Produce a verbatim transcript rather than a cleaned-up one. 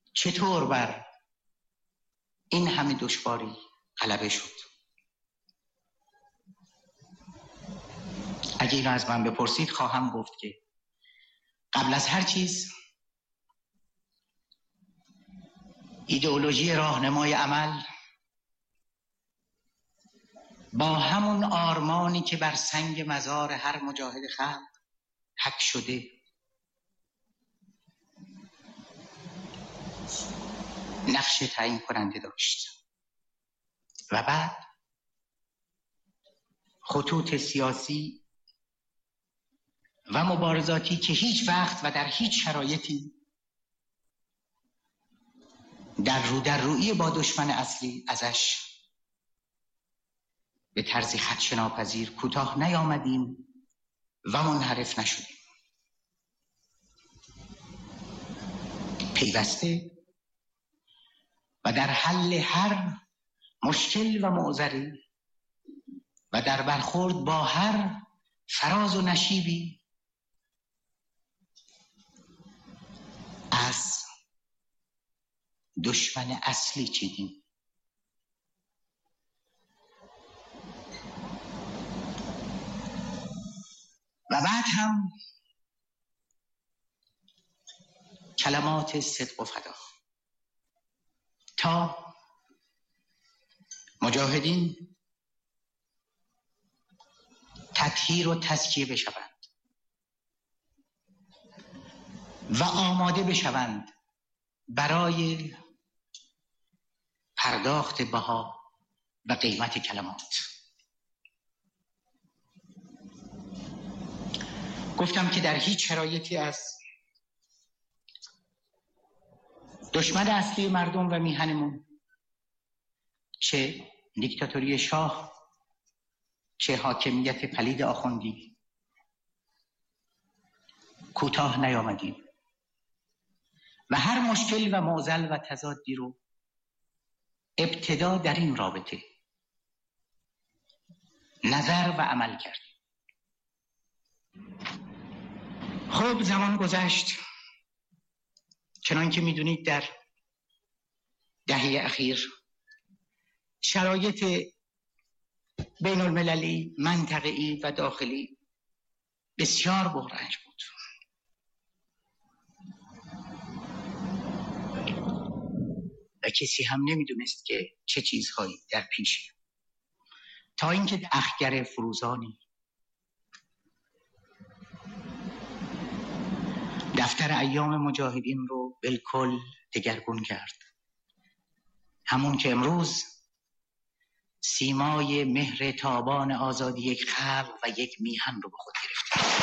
چطور بر این همه دشواری غلبه شد؟ اگه اینو از من بپرسید خواهم گفت که قبل از هر چیز ایدئولوژی راهنمای عمل با همون آرمانی که بر سنگ مزار هر مجاهد خلق حک شده نقش تعیین کننده داشت و بعد خطوط سیاسی و مبارزاتی که هیچ وقت و در هیچ شرایطی در رو در رویی با دشمن اصلی ازش به طرزی خدشه‌ناپذیر کوتاه نیامدیم و منحرف نشدیم. پیوسته و در حل هر مشکل و معضلی و در برخورد با هر فراز و نشیبی از دشمن اصلی چیدیم. و بعد هم کلمات صدق و فدا تا مجاهدین تطهیر و تزکیه بشوند و آماده بشوند برای پرداخت بها و قیمت کلمات. گفتم که در هیچ شرایطی از دشمن اصلی مردم و میهنمون، چه دیکتاتوری شاه چه حاکمیت پلید آخوندی، کوتاه نیامدیم و هر مشکل و معضل و تضادی رو ابتدا در این رابطه نظر و عمل کردیم. خب زمان گذشت، چنان که میدونید در دهه اخیر شرایط بین المللی، منطقه‌ای و داخلی بسیار بحرانج بود. و کسی هم نمیدونست که چه چیزهایی در پیشه، تا اینکه اخگر فروزانی دفتر ایام مجاهدین رو بالکل دگرگون کرد. همون که امروز سیمای مهر تابان آزادی یک خلق و یک میهن رو به خود